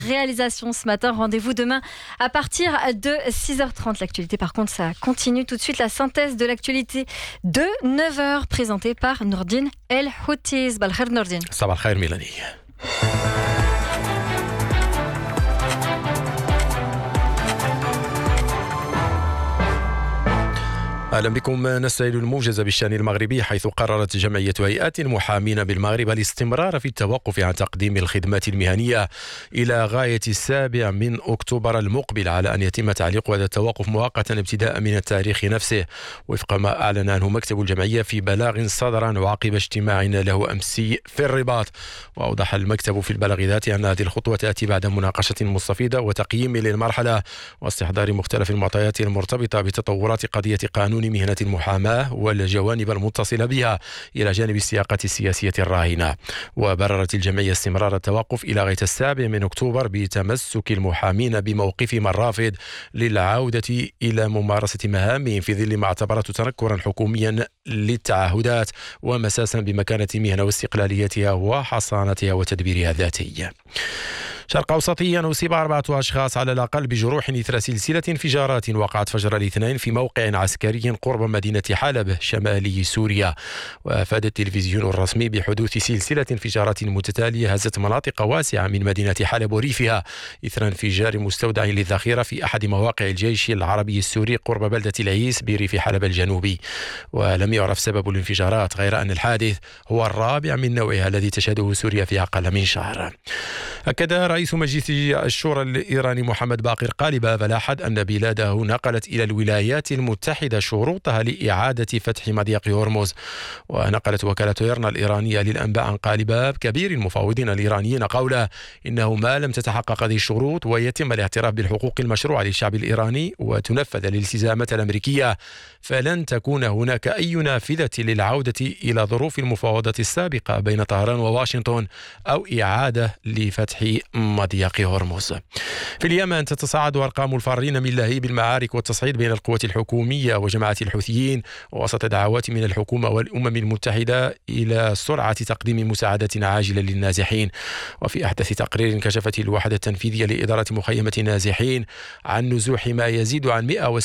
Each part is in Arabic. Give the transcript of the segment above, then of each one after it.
réalisation ce matin. Rendez-vous demain à partir de 6h30. L'actualité, par contre, ça continue tout de suite. La synthèse de l'actualité de 9h présentée par Nourdine El Houti. Sabah al-khair Nourdine. Sabah al-khair Mélanie. أهلا بكم. نستهل الموجز بالشأن المغربي، حيث قررت جمعية هيئات المحامين بالمغرب الاستمرار في التوقف عن تقديم الخدمات المهنية إلى غاية 7 من أكتوبر المقبل، على أن يتم تعليق هذا التوقف مؤقتا ابتداء من التاريخ نفسه، وفق ما أعلن عنه مكتب الجمعية في بلاغ صدر وعقب اجتماع له أمسي في الرباط. وأوضح المكتب في البلاغ ذاته أن هذه الخطوة تأتي بعد مناقشة مستفيضة وتقييم للمرحلة واستحضار مختلف المعطيات المرتبطة بتطورات قضية قانون مهنة المحاماة والجوانب المتصلة بها، إلى جانب السياقات السياسية الراهنة. وبررت الجمعية استمرار التوقف إلى غاية 7 من أكتوبر بتمسك المحامين بموقفهم الرافض للعودة إلى ممارسة مهامهم، في ظل ما اعتبرته تنكرا حكوميا للتعهدات ومساسا بمكانة المهنة واستقلاليتها وحصانتها وتدبيرها الذاتي. شرق أوسطيا أصيب 4 أشخاص على الأقل بجروح إثر سلسلة انفجارات وقعت فجر الاثنين في موقع عسكري قرب مدينة حلب شمالي سوريا. وأفاد التلفزيون الرسمي بحدوث سلسلة انفجارات متتالية هزت مناطق واسعة من مدينة حلب وريفها إثر انفجار مستودع للذخيرة في أحد مواقع الجيش العربي السوري قرب بلدة العيس بريف حلب الجنوبي. ولم يعرف سبب الانفجارات، غير أن الحادث هو الرابع من نوعها الذي تشهده سوريا في أقل من شهر. أكد رئيس مجلس الشورى الإيراني محمد باقر قالباف الأحد أن بلاده نقلت إلى الولايات المتحدة شروطها لإعادة فتح مضيق هرمز. ونقلت وكالة إيرنا الإيرانية للأنباء عن قالباف كبير المفاوضين الإيرانيين قوله إنه ما لم تتحقق هذه الشروط ويتم الاعتراف بالحقوق المشروعة للشعب الإيراني وتنفذ الالتزامات الأمريكية، فلن تكون هناك أي نافذة للعودة إلى ظروف المفاوضات السابقة بين طهران وواشنطن أو إعادة لفتح مضيق هرمز. في اليمن تتصاعد أرقام الفارين من لهيب المعارك والتصعيد بين القوات الحكومية وجماعة الحوثيين، وسط دعوات من الحكومة والأمم المتحدة إلى سرعة تقديم مساعدات عاجلة للنازحين. وفي أحدث تقرير كشفت الوحدة التنفيذية لإدارة مخيمة النازحين عن نزوح ما يزيد عن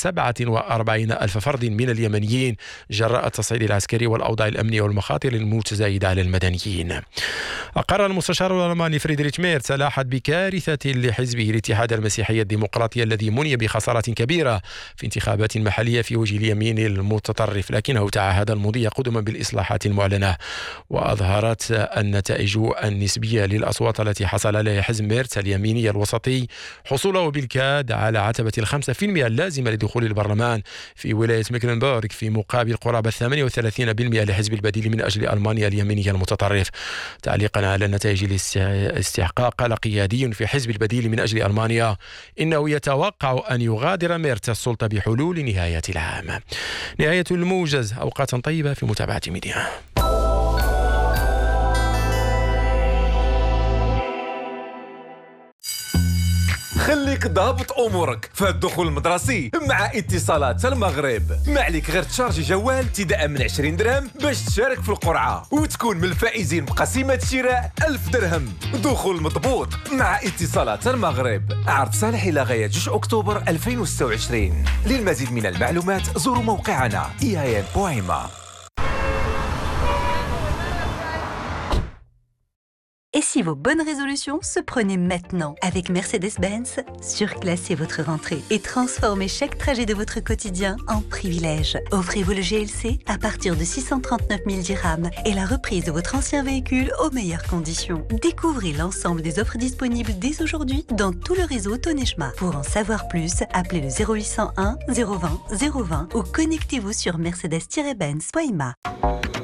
147 ألف فرد من اليمنيين جراء التصعيد العسكري والأوضاع الأمنية والمخاطر المتزايدة على المدنيين. أقر المستشار الألماني فريدريش ميرتس الأحد بكارثة لحزبه الاتحاد المسيحي الديمقراطي الذي مني بخسارة كبيرة في انتخابات محلية في وجه اليمين المتطرف، لكنه تعهد المضي قدما بالإصلاحات المعلنة. وأظهرت النتائج النسبية للأصوات التي حصل عليها حزب ميرتس اليميني الوسطي حصوله بالكاد على عتبة 5% اللازمة لدخول البرلمان في ولاية ميكلنبورغ، في مقابل قرابة 38% لحزب البديل من أجل ألمانيا اليميني المتطرف. تعليقا على نتائج الاستحقاق، قال قيادي في حزب البديل من أجل ألمانيا إنه يتوقع أن يغادر ميرتس السلطة بحلول نهاية العام. نهاية الموجز، أوقاتا طيبة في متابعة ميديا. خليك ضابط امورك في الدخول المدرسي مع اتصالات المغرب. ما عليك غير تشارجي جوال ابتداء من 20 درهم باش تشارك في القرعه وتكون من الفائزين بقسيمه شراء 1000 درهم. دخول مضبوط مع اتصالات المغرب. عرض صالح الى غايه 2 اكتوبر 2026. للمزيد من المعلومات زوروا موقعنا ian.ma. Et si vos bonnes résolutions se prenaient maintenant? Avec Mercedes-Benz, surclassez votre rentrée et transformez chaque trajet de votre quotidien en privilège. Offrez-vous le GLC à partir de 639 000 dirhams et la reprise de votre ancien véhicule aux meilleures conditions. Découvrez l'ensemble des offres disponibles dès aujourd'hui dans tout le réseau Tonejma. Pour en savoir plus, appelez le 0801 020 020 ou connectez-vous sur mercedes-benz.ma.